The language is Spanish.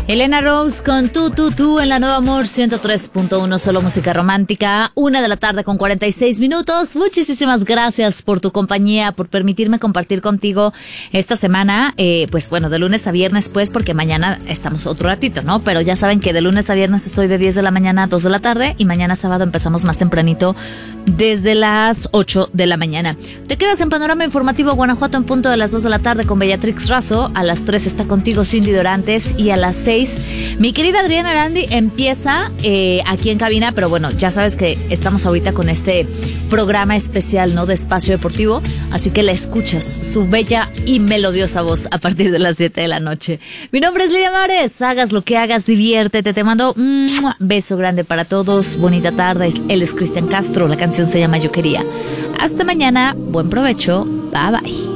Elena Rose con tú en la Nueva Amor 103.1, solo música romántica, 1:46 p.m. Muchísimas gracias por tu compañía, por permitirme compartir contigo esta semana, pues bueno, de lunes a viernes, pues, porque mañana estamos otro ratito, ¿no? Pero ya saben que de lunes a viernes estoy de 10 de la mañana a 2 de la tarde y mañana sábado empezamos más tempranito desde las 8 de la mañana. Te quedas en Panorama Informativo Guanajuato en punto de las 2 de la tarde con Bellatrix Razo. A las 3 está contigo Cindy Dorantes y a las 6 mi querida Adriana Arandi empieza aquí en cabina, pero bueno, ya sabes que estamos ahorita con este programa especial, ¿no? De Espacio Deportivo, así que la escuchas, su bella y melodiosa voz a partir de las 7 de la noche. Mi nombre es Lidia Mares, hagas lo que hagas, diviértete, te mando un beso grande para todos, bonita tarde. Él es Cristian Castro, la canción se llama Yo Quería. Hasta mañana, buen provecho, bye bye.